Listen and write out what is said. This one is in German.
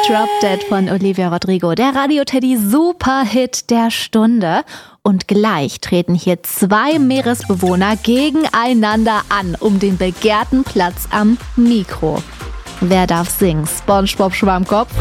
Drop Dead von Olivia Rodrigo, der Radio-Teddy Superhit der Stunde. Und gleich treten hier 2 Meeresbewohner gegeneinander an, um den begehrten Platz am Mikro. Wer darf singen? SpongeBob Schwammkopf